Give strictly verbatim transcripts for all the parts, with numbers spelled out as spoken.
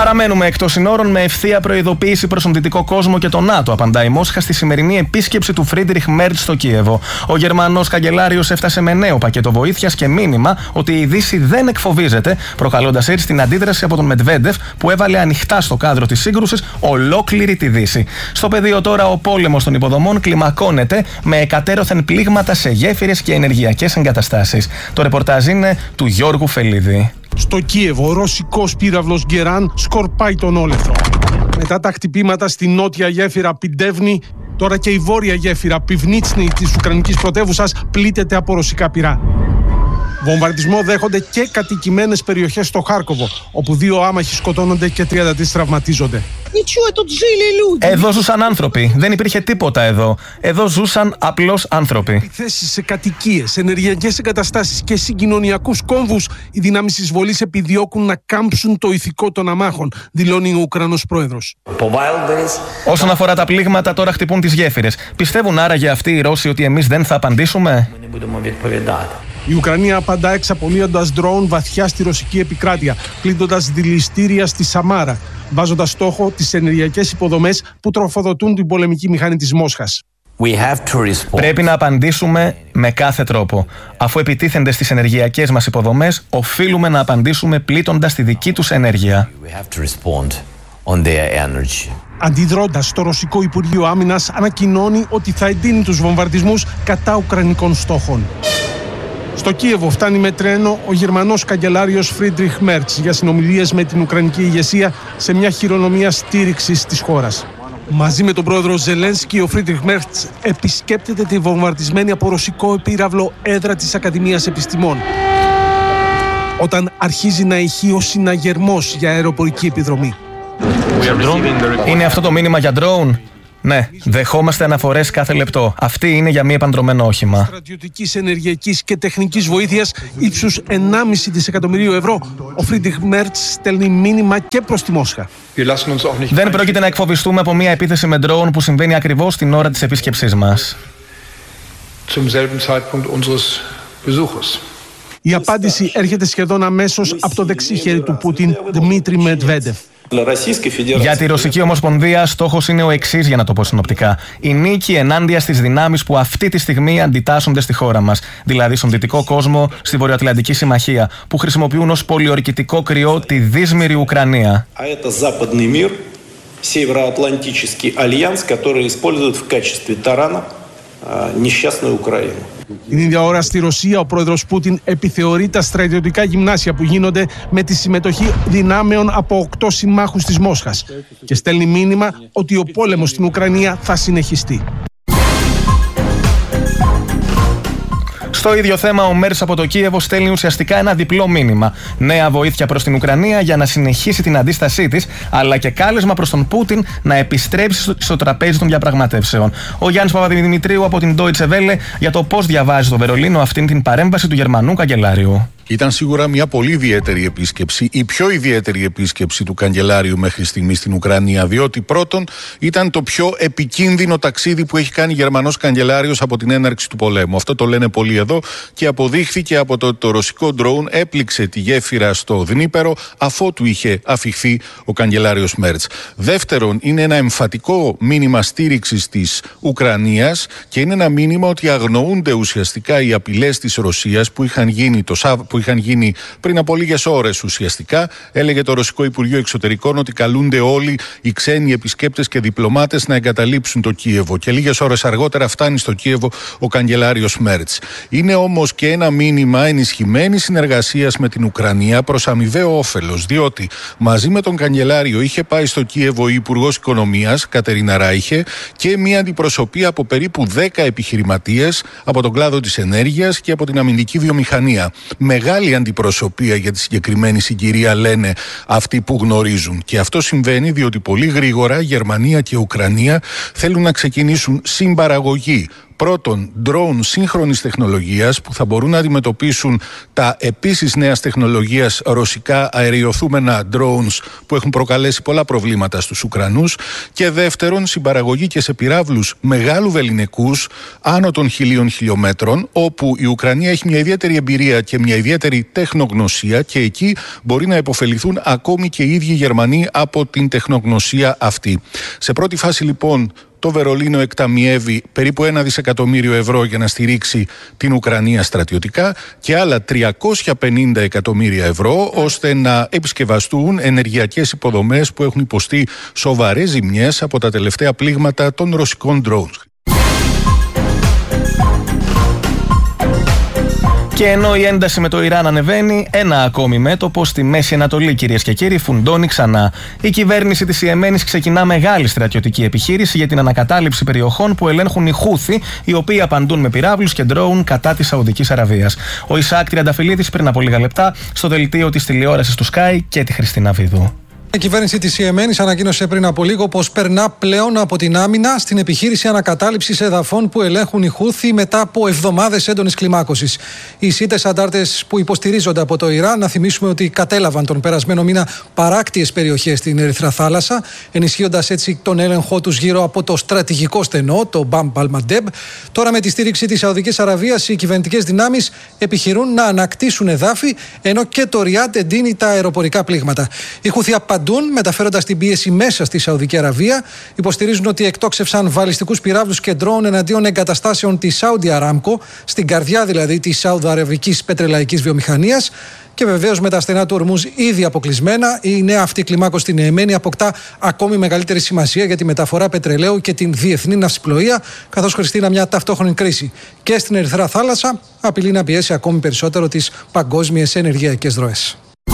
Παραμένουμε εκτός συνόρων με ευθεία προειδοποίηση προς τον δυτικό κόσμο και τον ΝΑΤΟ, απαντά η Μόσχα στη σημερινή επίσκεψη του Φρίντριχ Μέρτς στο Κίεβο. Ο Γερμανός καγκελάριος έφτασε με νέο πακέτο βοήθειας και μήνυμα ότι η Δύση δεν εκφοβίζεται, προκαλώντας έτσι την αντίδραση από τον Μετβέντεφ που έβαλε ανοιχτά στο κάδρο της σύγκρουσης ολόκληρη τη Δύση. Στο πεδίο τώρα ο πόλεμος των υποδομών κλιμακώνεται με εκατέρωθεν πλήγματα σε γέφυρες και ενεργειακές εγκαταστάσεις. Το ρεπορτάζ είναι του Γιώργου Φελίδη. Στο Κίεβο, ο ρωσικός πύραυλος Γκεράν σκορπάει τον όλεθρο. Μετά τα χτυπήματα στη νότια γέφυρα Πιντεύνη, τώρα και η βόρεια γέφυρα Πιβνίτσνη της Ουκρανικής πρωτεύουσας πλήττεται από ρωσικά πυρά. Βομβαρδισμό δέχονται και κατοικημένες περιοχές στο Χάρκοβο, όπου δύο άμαχοι σκοτώνονται και τριάντα τρεις τραυματίζονται. Εδώ ζούσαν άνθρωποι. Δεν υπήρχε τίποτα εδώ. Εδώ ζούσαν απλώς άνθρωποι. Επιθέσεις σε κατοικίες, ενεργειακές εγκαταστάσεις και συγκοινωνιακούς κόμβους, οι δυνάμεις εισβολής επιδιώκουν να κάμψουν το ηθικό των αμάχων, δηλώνει ο Ουκρανός πρόεδρος. Όσον αφορά τα πλήγματα, τώρα χτυπούν τις γέφυρες. Πιστεύουν άραγε αυτοί οι Ρώσοι ότι εμείς δεν θα απαντήσουμε? Η Ουκρανία απαντά εξαπολύοντας ντρόουν βαθιά στη ρωσική επικράτεια, πλήττοντας δηληστήρια στη Σαμάρα, βάζοντας στόχο τις ενεργειακές υποδομές που τροφοδοτούν την πολεμική μηχανή της Μόσχας. Πρέπει να απαντήσουμε με κάθε τρόπο. Αφού επιτίθενται στις ενεργειακές μας υποδομές, οφείλουμε να απαντήσουμε πλήττοντας τη δική τους ενέργεια. Αντιδρώντας, το Ρωσικό Υπουργείο Άμυνας ανακοινώνει ότι θα εντείνει τους βομβαρδισμούς κατά ουκρανικών στόχων. Στο Κίεβο φτάνει με τρένο ο Γερμανός καγκελάριος Φρίντριχ Μέρτς για συνομιλίες με την Ουκρανική ηγεσία σε μια χειρονομία στήριξης της χώρας. Μαζί με τον πρόεδρο Ζελένσκι, ο Φρίντριχ Μέρτς επισκέπτεται τη βομβαρδισμένη από ρωσικό πύραυλο έδρα της Ακαδημίας Επιστημών, όταν αρχίζει να ηχεί ο συναγερμός για αεροπορική επιδρομή. Είναι αυτό το μήνυμα για drone? Ναι, δεχόμαστε αναφορές κάθε λεπτό. Αυτή είναι για μη επανδρωμένο όχημα. Στρατιωτικής, ενεργειακής και τεχνικής βοήθειας ύψους ενάμιση δισεκατομμυρίου ευρώ. Ο Φρίντριχ Μέρτς στέλνει μήνυμα και προς τη Μόσχα. Δεν πρόκειται να εκφοβιστούμε από μια επίθεση με drone που συμβαίνει ακριβώς την ώρα της επίσκεψής μας. Η απάντηση έρχεται σχεδόν αμέσως από το δεξί χέρι του Πούτιν, Δημήτρη Μετβέντεφ. Για τη Ρωσική Ομοσπονδία, στόχος είναι ο εξής, για να το πω συνοπτικά. Η νίκη ενάντια στις δυνάμεις που αυτή τη στιγμή αντιτάσσονται στη χώρα μας, δηλαδή στον δυτικό κόσμο, στη Βορειοατλαντική Συμμαχία, που χρησιμοποιούν ως πολιορκητικό κρυό τη δύσμηρη Ουκρανία. Την ίδια ώρα στη Ρωσία ο πρόεδρος Πούτιν επιθεωρεί τα στρατιωτικά γυμνάσια που γίνονται με τη συμμετοχή δυνάμεων από οκτώ συμμάχους της Μόσχας και στέλνει μήνυμα ότι ο πόλεμος στην Ουκρανία θα συνεχιστεί. Στο ίδιο θέμα, ο Μέρτς από το Κίεβο στέλνει ουσιαστικά ένα διπλό μήνυμα. Νέα βοήθεια προς την Ουκρανία για να συνεχίσει την αντίστασή της, αλλά και κάλεσμα προς τον Πούτιν να επιστρέψει στο τραπέζι των διαπραγματεύσεων. Ο Γιάννης Παπαδημητρίου από την Deutsche Welle για το πώς διαβάζει στο Βερολίνο αυτήν την παρέμβαση του Γερμανού καγκελάριου. Ήταν σίγουρα μια πολύ ιδιαίτερη επίσκεψη, η πιο ιδιαίτερη επίσκεψη του καγκελάριου μέχρι στιγμή στην Ουκρανία, διότι πρώτον ήταν το πιο επικίνδυνο ταξίδι που έχει κάνει Γερμανός καγκελάριος από την έναρξη του πολέμου. Αυτό το λένε πολλοί εδώ και αποδείχθηκε από το ότι το ρωσικό ντρόουν έπληξε τη γέφυρα στο Δνίπερο αφότου είχε αφιχθεί ο καγκελάριος Μέρτς. Δεύτερον, είναι ένα εμφατικό μήνυμα στήριξης της Ουκρανίας και είναι ένα μήνυμα ότι αγνοούνται ουσιαστικά οι απειλές της Ρωσίας που είχαν γίνει το Σάββατο. Είχαν γίνει πριν από λίγες ώρες ουσιαστικά. Έλεγε το Ρωσικό Υπουργείο Εξωτερικών ότι καλούνται όλοι οι ξένοι επισκέπτες και διπλωμάτες να εγκαταλείψουν το Κίεβο. Και λίγες ώρες αργότερα φτάνει στο Κίεβο ο καγκελάριος Μέρτς. Είναι όμως και ένα μήνυμα ενισχυμένης συνεργασίας με την Ουκρανία προς αμοιβαίο όφελος. Διότι μαζί με τον καγκελάριο είχε πάει στο Κίεβο η Υπουργός Οικονομίας, Κατερίνα Ράιχε, και μια αντιπροσωπεία από περίπου δέκα επιχειρηματίες από τον κλάδο της ενέργειας και από την αμυντική βιομηχανία. Μεγάλη αντιπροσωπεία για τη συγκεκριμένη συγκυρία, λένε αυτοί που γνωρίζουν. Και αυτό συμβαίνει διότι πολύ γρήγορα Γερμανία και Ουκρανία θέλουν να ξεκινήσουν συμπαραγωγή πρώτον drone σύγχρονης τεχνολογίας που θα μπορούν να αντιμετωπίσουν τα επίσης νέας τεχνολογίας ρωσικά αεριοθούμενα drones που έχουν προκαλέσει πολλά προβλήματα στους Ουκρανούς, και δεύτερον συμπαραγωγή και σε πυράβλους μεγάλου βεληνικούς άνω των χιλίων χιλιόμετρων, όπου η Ουκρανία έχει μια ιδιαίτερη εμπειρία και μια ιδιαίτερη τεχνογνωσία, και εκεί μπορεί να υποφεληθούν ακόμη και οι ίδιοι Γερμανοί από την τεχνογνωσία αυτή. Σε πρώτη φάση λοιπόν το Βερολίνο εκταμιεύει περίπου ένα δισεκατομμύριο ευρώ για να στηρίξει την Ουκρανία στρατιωτικά και άλλα τριακόσια πενήντα εκατομμύρια ευρώ ώστε να επισκευαστούν ενεργειακές υποδομές που έχουν υποστεί σοβαρές ζημιές από τα τελευταία πλήγματα των ρωσικών drones. Και ενώ η ένταση με το Ιράν ανεβαίνει, ένα ακόμη μέτωπο στη Μέση Ανατολή, κυρίες και κύριοι, φουντώνει ξανά. Η κυβέρνηση της Ιεμένης ξεκινά μεγάλη στρατιωτική επιχείρηση για την ανακατάληψη περιοχών που ελέγχουν οι Χούθι, οι οποίοι απαντούν με πυράβλους και ντρόουν κατά της Σαουδικής Αραβίας. Ο Ισαάκ Τριανταφυλλίδης πριν από λίγα λεπτά στο δελτίο της τηλεόρασης του Sky και τη Χριστίνα Βίδου. Η κυβέρνηση της Ιεμένης ανακοίνωσε πριν από λίγο πως περνά πλέον από την άμυνα στην επιχείρηση ανακατάληψης εδαφών που ελέγχουν οι Χούθι μετά από εβδομάδες έντονης κλιμάκωσης. Οι Σίτες αντάρτες που υποστηρίζονται από το Ιράν, να θυμίσουμε ότι κατέλαβαν τον περασμένο μήνα παράκτιες περιοχές στην Ερυθρά Θάλασσα, ενισχύοντας έτσι τον έλεγχό τους γύρω από το στρατηγικό στενό, το Μπαμ Αλ-Μαντέμπ. Τώρα, με τη στήριξη της Σαουδικής Αραβίας, οι κυβερνητικές δυνάμεις επιχειρούν να ανακτήσουν εδάφη, ενώ και το Ριάντ εντείνει τα αεροπορικά πλήγματα. Οι Χούθι μεταφέροντας την πίεση μέσα στη Σαουδική Αραβία, υποστηρίζουν ότι εκτόξευσαν βαλιστικούς πυράβλους και ντρόουν εναντίον εγκαταστάσεων της Saudi Aramco, στην καρδιά δηλαδή της Σαουδαραβικής πετρελαϊκής βιομηχανίας. Και βεβαίως με τα στενά του Ορμούζ ήδη αποκλεισμένα, η νέα αυτή κλιμάκωση στην Ιεμένη αποκτά ακόμη μεγαλύτερη σημασία για τη μεταφορά πετρελαίου και την διεθνή ναυσιπλοεία, καθώς, Χριστίνα, μια ταυτόχρονη κρίση και στην Ερυθρά Θάλασσα απειλεί να πιέσει ακόμη περισσότερο τις παγκόσμιες ενεργειακές ροές.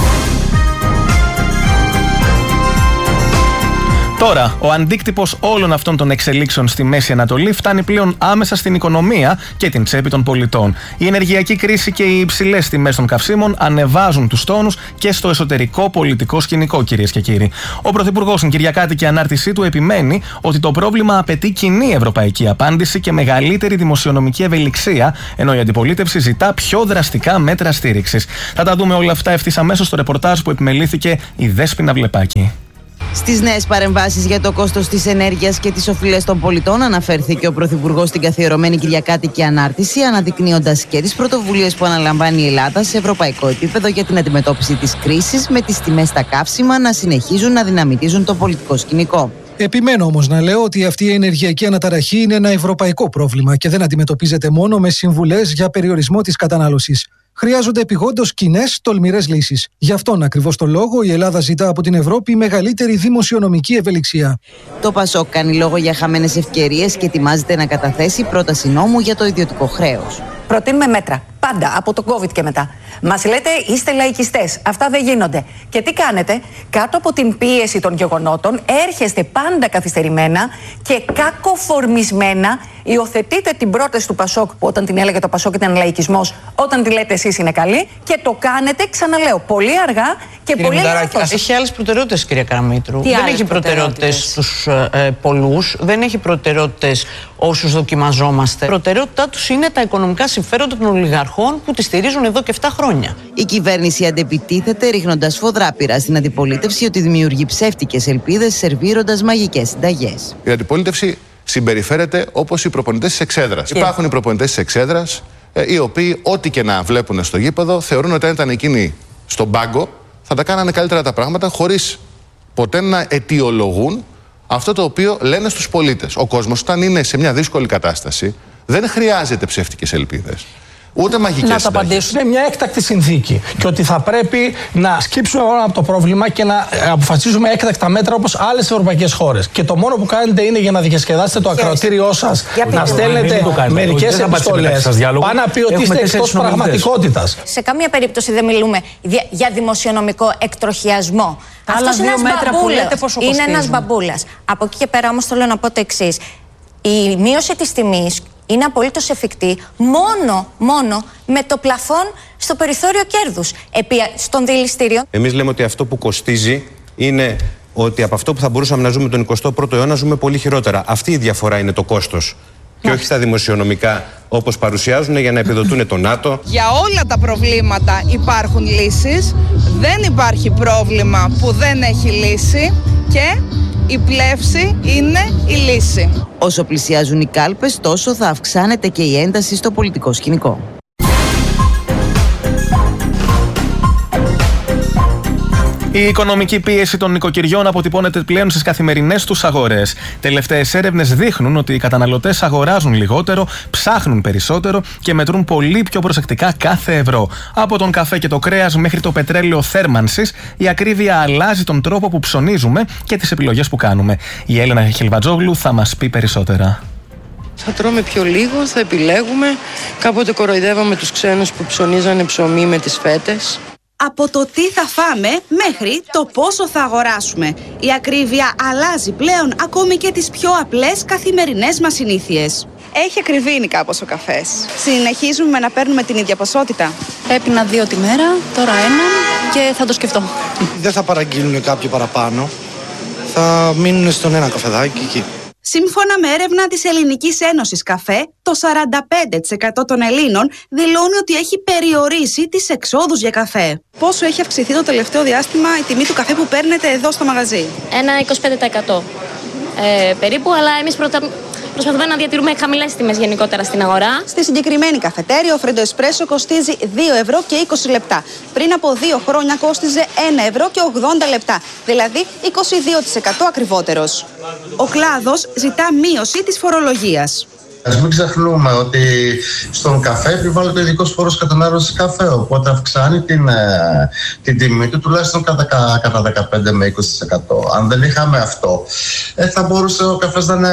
Τώρα, ο αντίκτυπος όλων αυτών των εξελίξεων στη Μέση Ανατολή φτάνει πλέον άμεσα στην οικονομία και την τσέπη των πολιτών. Η ενεργειακή κρίση και οι υψηλές τιμές των καυσίμων ανεβάζουν τους τόνους και στο εσωτερικό πολιτικό σκηνικό, κυρίες και κύριοι. Ο Πρωθυπουργός στην Κυριακάτικη ανάρτησή του επιμένει ότι το πρόβλημα απαιτεί κοινή ευρωπαϊκή απάντηση και μεγαλύτερη δημοσιονομική ευελιξία, ενώ η αντιπολίτευση ζητά πιο δραστικά μέτρα στήριξης. Θα τα δούμε όλα αυτά ευθύς αμέσως στο ρεπορτάζ που επιμελήθηκε η Δέσποινα Βλεπάκη. Στις νέες παρεμβάσεις για το κόστος της ενέργειας και τις οφειλές των πολιτών αναφέρθηκε ο Πρωθυπουργός στην καθιερωμένη Κυριακάτικη ανάρτηση, αναδεικνύοντας και τις πρωτοβουλίες που αναλαμβάνει η Ελλάδα σε ευρωπαϊκό επίπεδο για την αντιμετώπιση της κρίσης, με τις τιμές στα καύσιμα να συνεχίζουν να δυναμητίζουν το πολιτικό σκηνικό. Επιμένω όμως να λέω ότι αυτή η ενεργειακή αναταραχή είναι ένα ευρωπαϊκό πρόβλημα και δεν αντιμετωπίζεται μόνο με συμβουλές για περιορισμό της κατανάλωσης. Χρειάζονται επειγόντως κοινές, τολμηρές λύσεις. Γι' αυτόν ακριβώς το λόγο η Ελλάδα ζητά από την Ευρώπη μεγαλύτερη δημοσιονομική ευελιξία. Το Πασόκ κάνει λόγο για χαμένες ευκαιρίες και ετοιμάζεται να καταθέσει πρόταση νόμου για το ιδιωτικό χρέος. Προτείνουμε μέτρα. Πάντα, από το COVID και μετά. Μας λέτε είστε λαϊκιστές. Αυτά δεν γίνονται. Και τι κάνετε? Κάτω από την πίεση των γεγονότων έρχεστε πάντα καθυστερημένα και κακοφορμισμένα. Υιοθετείτε την πρόταση του Πασόκ, που όταν την έλεγε το Πασόκ ήταν λαϊκισμός, όταν τη λέτε εσείς είναι καλή, και το κάνετε, ξαναλέω, πολύ αργά και κύριε πολύ λάθος. Έχει άλλες προτεραιότητες, κυρία Καραμήτρου. Τι δεν έχει προτεραιότητες στους ε, πολλούς, δεν έχει προτεραιότητες όσους δοκιμαζόμαστε. Η προτεραιότητά τους είναι τα οικονομικά συμφέροντα των ολιγαρχών που τη στηρίζουν εδώ και επτά χρόνια. Η κυβέρνηση αντεπιτίθεται, ρίχνοντας σφοδρά πυρά στην αντιπολίτευση ότι δημιουργεί ψεύτικες ελπίδες, σερβίροντας μαγικές συνταγές. Η αντιπολίτευση συμπεριφέρεται όπως οι προπονητές της εξέδρας. Yeah. Υπάρχουν οι προπονητές της εξέδρας, ε, οι οποίοι, ό,τι και να βλέπουν στο γήπεδο, θεωρούν ότι αν ήταν εκείνοι στον πάγκο, θα τα κάνανε καλύτερα τα πράγματα, χωρίς ποτέ να αιτιολογούν αυτό το οποίο λένε στους πολίτες. Ο κόσμος, όταν είναι σε μια δύσκολη κατάσταση, δεν χρειάζεται ψεύτικες ελπίδες. Ούτε μαγικές να τα απαντήσουν. Είναι μια έκτακτη συνθήκη. Και ότι θα πρέπει να σκύψουμε όλα από το πρόβλημα και να αποφασίσουμε έκτακτα μέτρα όπως άλλες ευρωπαϊκές χώρες. Και το μόνο που κάνετε είναι για να διασκεδάσετε το ακροατήριό σας, να στέλνετε μερικές επιστολές. Πάνε να πει ότι είστε εκτός πραγματικότητας. Σε καμία περίπτωση δεν μιλούμε για δημοσιονομικό εκτροχιασμό. Αυτός είναι ένας μπαμπούλας. Είναι ένας μπαμπούλας. Από εκεί και πέρα όμως θέλω να πω το εξής. Η μείωση της τιμής είναι απολύτως εφικτή μόνο, μόνο με το πλαφόν στο περιθώριο κέρδους επί, στον δηληστήριο. Εμείς λέμε ότι αυτό που κοστίζει είναι ότι από αυτό που θα μπορούσαμε να ζούμε τον εικοστό πρώτο αιώνα ζούμε πολύ χειρότερα. Αυτή η διαφορά είναι το κόστος και όχι στα δημοσιονομικά όπως παρουσιάζουν για να επιδοτούν το ΝΑΤΟ. Για όλα τα προβλήματα υπάρχουν λύσεις. Δεν υπάρχει πρόβλημα που δεν έχει λύση και η πλεύση είναι η λύση. Όσο πλησιάζουν οι κάλπες, τόσο θα αυξάνεται και η ένταση στο πολιτικό σκηνικό. Η οικονομική πίεση των νοικοκυριών αποτυπώνεται πλέον στις καθημερινές τους αγορές. Τελευταίες έρευνες δείχνουν ότι οι καταναλωτές αγοράζουν λιγότερο, ψάχνουν περισσότερο και μετρούν πολύ πιο προσεκτικά κάθε ευρώ. Από τον καφέ και το κρέας μέχρι το πετρέλαιο θέρμανσης, η ακρίβεια αλλάζει τον τρόπο που ψωνίζουμε και τις επιλογές που κάνουμε. Η Έλενα Χελβατζόγλου θα μας πει περισσότερα. Θα τρώμε πιο λίγο, θα επιλέγουμε. Κάποτε κοροϊδεύαμε τους ξένους που ψωνίζανε ψωμί με τις φέτες. Από το τι θα φάμε μέχρι το πόσο θα αγοράσουμε. Η ακρίβεια αλλάζει πλέον ακόμη και τις πιο απλές καθημερινές μας συνήθειες. Έχει ακριβήνει κάπως ο καφές. Συνεχίζουμε να παίρνουμε την ίδια ποσότητα. Έπινα δύο τη μέρα, τώρα ένα και θα το σκεφτώ. Δεν θα παραγγείλουν κάποιο παραπάνω. Θα μείνουν στον ένα καφεδάκι εκεί. Σύμφωνα με έρευνα της Ελληνικής Ένωσης Καφέ, το σαράντα πέντε τοις εκατό των Ελλήνων δηλώνει ότι έχει περιορίσει τις εξόδους για καφέ. Πόσο έχει αυξηθεί το τελευταίο διάστημα η τιμή του καφέ που παίρνετε εδώ στο μαγαζί? Ένα είκοσι πέντε τοις εκατό ε, περίπου, αλλά εμείς πρωτα... προσπαθούμε να διατηρούμε χαμηλές τιμές γενικότερα στην αγορά. Στη συγκεκριμένη καφετέρια, ο Φρέντο Εσπρέσο κοστίζει δύο ευρώ και είκοσι λεπτά. Πριν από δύο χρόνια κόστιζε ένα ευρώ και ογδόντα λεπτά, δηλαδή είκοσι δύο τοις εκατό ακριβότερος. Ο κλάδος ζητά μείωση της φορολογίας. Ας μην ξεχνούμε ότι στον καφέ επιβάλλεται ειδικός φόρος κατανάλωσης καφέ, οπότε αυξάνει την, ε, την τιμή του τουλάχιστον κατά, κατά δεκαπέντε με είκοσι τοις εκατό. Αν δεν είχαμε αυτό, ε, θα μπορούσε ο καφές να είναι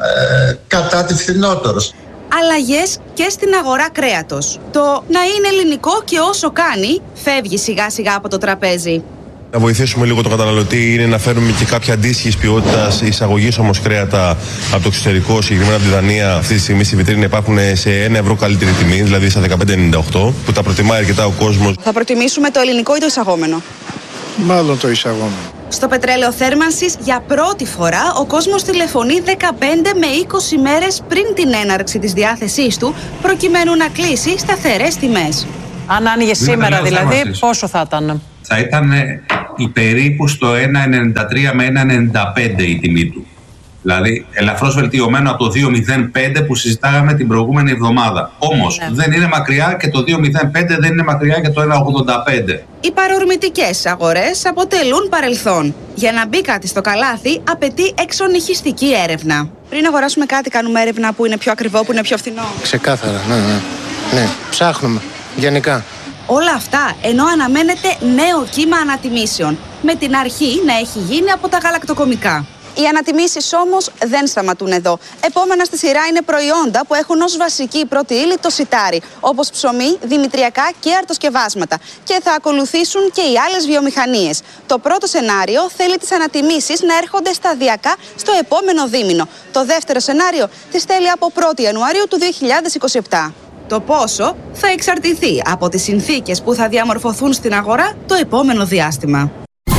ε, κατά τη φθηνότερος. Αλλαγές και στην αγορά κρέατος. Το να είναι ελληνικό και όσο κάνει, φεύγει σιγά σιγά από το τραπέζι. Να βοηθήσουμε λίγο τον καταναλωτή είναι να φέρουμε και κάποια αντίστοιχη ποιότητα εισαγωγή όμως κρέατα από το εξωτερικό, συγκεκριμένα από τη Δανία. Αυτή τη στιγμή στη βιτρίνα υπάρχουν σε ένα ευρώ καλύτερη τιμή, δηλαδή στα δεκαπέντε ενενήντα οκτώ, που τα προτιμάει αρκετά ο κόσμος. Θα προτιμήσουμε το ελληνικό ή το εισαγόμενο? Μάλλον το εισαγόμενο. Στο πετρέλαιο θέρμανσης για πρώτη φορά ο κόσμος τηλεφωνεί δεκαπέντε με είκοσι μέρες πριν την έναρξη της διάθεσής του, προκειμένου να κλείσει σταθερές τιμές. Αν άνοιγε σήμερα δηλαδή, πόσο θα ήταν? Θα ήταν η περίπου στο ένα ενενήντα τρία με ένα ενενήντα πέντε η τιμή του. Δηλαδή ελαφρώς βελτιωμένο από το δύο μηδέν πέντε που συζητάγαμε την προηγούμενη εβδομάδα. Όμως ναι. δεν είναι μακριά και το δύο μηδέν πέντε δεν είναι μακριά και το ένα ογδόντα πέντε. Οι παρορμητικές αγορές αποτελούν παρελθόν. Για να μπει κάτι στο καλάθι απαιτεί εξονυχιστική έρευνα. Πριν αγοράσουμε κάτι κάνουμε έρευνα που είναι πιο ακριβό, που είναι πιο φθηνό. Ξεκάθαρα, ναι, ναι. Ναι, ψάχνουμε γενικά. Όλα αυτά ενώ αναμένεται νέο κύμα ανατιμήσεων, με την αρχή να έχει γίνει από τα γαλακτοκομικά. Οι ανατιμήσεις όμως δεν σταματούν εδώ. Επόμενα στη σειρά είναι προϊόντα που έχουν ως βασική πρώτη ύλη το σιτάρι, όπως ψωμί, δημητριακά και αρτοσκευάσματα. Και θα ακολουθήσουν και οι άλλες βιομηχανίες. Το πρώτο σενάριο θέλει τις ανατιμήσεις να έρχονται σταδιακά στο επόμενο δίμηνο. Το δεύτερο σενάριο τις θέλει από πρώτη Ιανουαρίου του δύο χιλιάδες είκοσι επτά. Το πόσο θα εξαρτηθεί από τις συνθήκες που θα διαμορφωθούν στην αγορά το επόμενο διάστημα.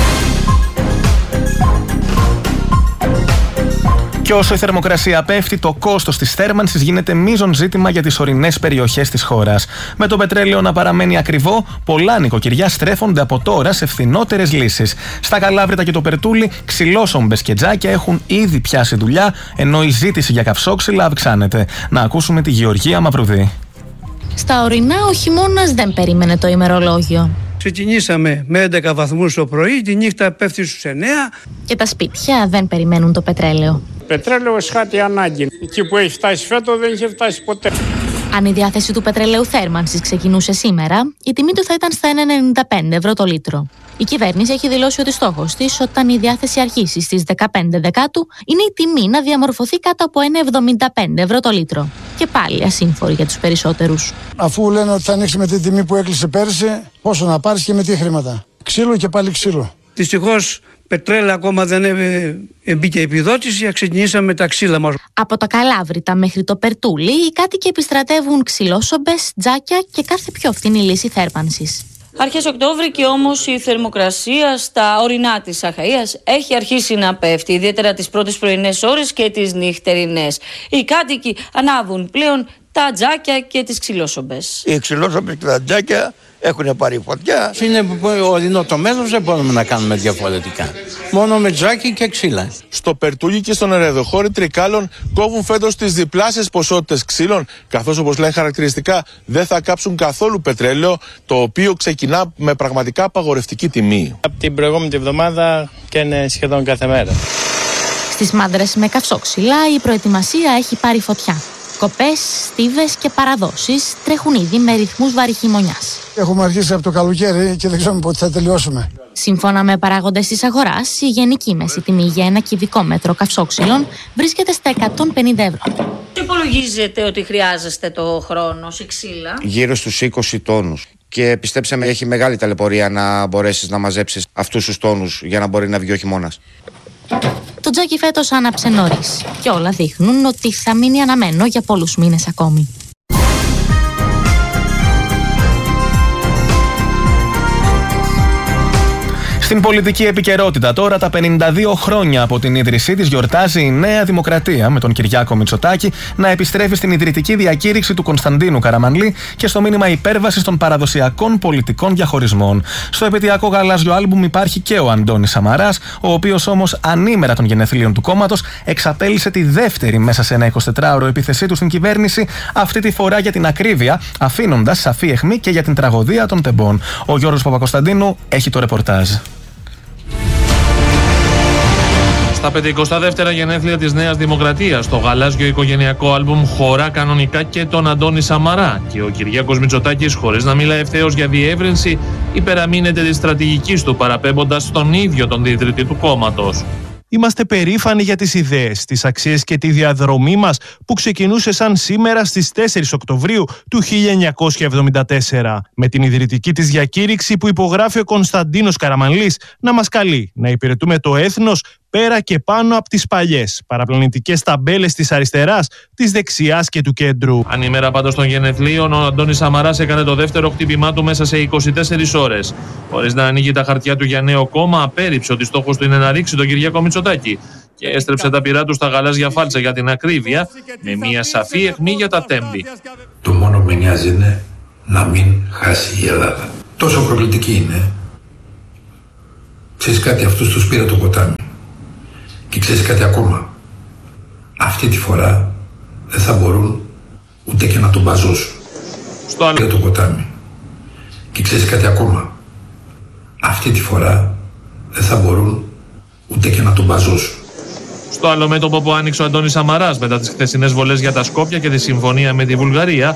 Και όσο η θερμοκρασία πέφτει, το κόστος της θέρμανσης γίνεται μείζον ζήτημα για τις ορεινές περιοχές της χώρας. Με το πετρέλαιο να παραμένει ακριβό, πολλά νοικοκυριά στρέφονται από τώρα σε φθηνότερες λύσεις. Στα Καλάβρητα και το Περτούλι, ξυλόσομπες και τζάκια έχουν ήδη πιάσει δουλειά, ενώ η ζήτηση για καυσόξυλα αυξάνεται. Να ακούσουμε τη Γεωργία Μαυρουδή. Στα ορεινά ο χειμώνας δεν περίμενε το ημερολόγιο. Ξεκινήσαμε με έντεκα βαθμούς το πρωί, τη νύχτα πέφτει στους εννέα. Και τα σπίτια δεν περιμένουν το πετρέλαιο. Πετρέλαιο εσχάτη ανάγκη. Εκεί που έχει φτάσει φέτο δεν είχε φτάσει ποτέ. Αν η διάθεση του πετρελαίου θέρμανσης ξεκινούσε σήμερα, η τιμή του θα ήταν στα ένα ενενήντα πέντε ευρώ το λίτρο. Η κυβέρνηση έχει δηλώσει ότι στόχος της, όταν η διάθεση αρχίσει στις δεκαπέντε Δεκάτου, είναι η τιμή να διαμορφωθεί κάτω από ένα εβδομήντα πέντε ευρώ το λίτρο. Και πάλι ασύμφορη για τους περισσότερους. Αφού λένε ότι θα ανοίξει με την τιμή που έκλεισε πέρσι, πόσο να πάρεις και με τι χρήματα? Ξύλο και πάλι ξύλο. Δυστυχώς πετρέλα ακόμα δεν μπήκε επιδότηση, ξεκινήσαμε με τα ξύλα μας. Από τα Καλάβρητα μέχρι το Περτούλι, οι κάτοικοι επιστρατεύουν ξυλόσομπες, τζάκια και κάθε πιο φθηνή λύση θέρμανσης. Αρχές Οκτώβρη και όμως η θερμοκρασία στα ορεινά της Αχαΐας έχει αρχίσει να πέφτει, ιδιαίτερα τις πρώτες πρωινές ώρες και τις νυχτερινές. Οι κάτοικοι ανάβουν πλέον τα τζάκια και τις ξυλόσομπες. Οι ξυλόσομπες και τα τζάκια έχουν πάρει φωτιά. Είναι ορεινό το μέρος, δεν μπορούμε να κάνουμε διαφορετικά. Μόνο με τζάκι και ξύλα. Στο Περτούγι και στον Ερεδοχώρη Τρικάλων κόβουν φέτος τις διπλάσιες ποσότητες ξύλων, καθώς όπως λένε χαρακτηριστικά δεν θα κάψουν καθόλου πετρέλαιο, το οποίο ξεκινά με πραγματικά απαγορευτική τιμή. Από την προηγούμενη εβδομάδα και είναι σχεδόν κάθε μέρα. Στις μάντρες με καυσόξυλα η προετοιμασία έχει πάρει φωτιά. Κοπές, στίβες και παραδόσεις τρέχουν ήδη με ρυθμούς βαρυχημονιάς. Έχουμε αρχίσει από το καλοκαίρι και δεν ξέρουμε πότε θα τελειώσουμε. Σύμφωνα με παράγοντες της αγοράς, η γενική μέση τιμή για ένα κυβικό μέτρο καυσόξυλων βρίσκεται στα εκατόν πενήντα ευρώ. Υπολογίζετε ότι χρειάζεστε το χρόνο σε ξύλα? Γύρω στους είκοσι τόνους. Και πιστέψτε με, έχει μεγάλη ταλαιπωρία να μπορέσεις να μαζέψεις αυτούς τους τόνους για να μπορεί να βγει ο χειμώνας. Το τζάκι φέτος άναψε νωρίς και όλα δείχνουν ότι θα μείνει αναμένο για πολλούς μήνες ακόμη. Στην πολιτική επικαιρότητα τώρα, τα πενήντα δύο χρόνια από την ίδρυσή της γιορτάζει η Νέα Δημοκρατία, με τον Κυριάκο Μητσοτάκη να επιστρέφει στην ιδρυτική διακήρυξη του Κωνσταντίνου Καραμανλή και στο μήνυμα υπέρβασης των παραδοσιακών πολιτικών διαχωρισμών. Στο επαιτειακό γαλάζιο άλμπουμ υπάρχει και ο Αντώνης Σαμαράς, ο οποίος όμως ανήμερα των γενεθλίων του κόμματος εξαπέλυσε τη δεύτερη μέσα σε ένα εικοσιτετράωρο επίθεσή του στην κυβέρνηση, αυτή τη φορά για την ακρίβεια, αφήνοντας σαφή αιχμή και για την τραγωδία των τεμπών. Ο Γιώργος Παπακοσταντίνου έχει το ρεπορτάζ. Στα πεντηκοστά δεύτερα γενέθλια της Νέας Δημοκρατίας, το γαλάζιο οικογενειακό άλμπουμ χωρά κανονικά και τον Αντώνη Σαμαρά και ο Κυριάκος Μητσοτάκης, χωρίς να μιλάει ευθέως για διεύρυνση, υπεραμείνεται της στρατηγικής του, παραπέμποντας τον ίδιο τον ιδρυτή του κόμματος. Είμαστε περήφανοι για τις ιδέες, τις αξίες και τη διαδρομή μας που ξεκινούσε σαν σήμερα στις τέσσερις Οκτωβρίου του χίλια εννιακόσια εβδομήντα τέσσερα. Με την ιδρυτική της διακήρυξη που υπογράφει ο Κωνσταντίνος Καραμανλής να μας καλεί να υπηρετούμε το έθνος πέρα και πάνω από τις παλιές παραπλανητικές ταμπέλες της αριστεράς, της δεξιάς και του κέντρου. Ανήμερα πάντως των γενεθλίων, ο Αντώνης Σαμαράς έκανε το δεύτερο χτύπημά του μέσα σε είκοσι τέσσερις ώρες. Χωρίς να ανοίγει τα χαρτιά του για νέο κόμμα, απέρριψε ότι στόχος του είναι να ρίξει τον Κυριάκο Μητσοτάκη και έστρεψε τα πυρά του στα γαλάζια φάλτσα για την ακρίβεια, με μια σαφή αιχμή για τα τέμπη. Το μόνο που με νοιάζει είναι να μην χάσει η Ελλάδα. Τόσο προκλητική είναι. Ξέρεις κάτι, αυτούς τους πήρε το ποτάμι. Και ξέρεις κάτι ακόμα, αυτή τη φορά δεν θα μπορούν ούτε και να τον μπαζώσουν. Στο άλλο το ποτάμι. Και ξέρεις κάτι ακόμα, αυτή τη φορά δεν θα μπορούν ούτε και να τον μπαζώσουν. Στο άλλο μέτωπο που άνοιξε ο Αντώνης Σαμαράς μετά τις χθεσινές βολές για τα Σκόπια και τη συμφωνία με τη Βουλγαρία,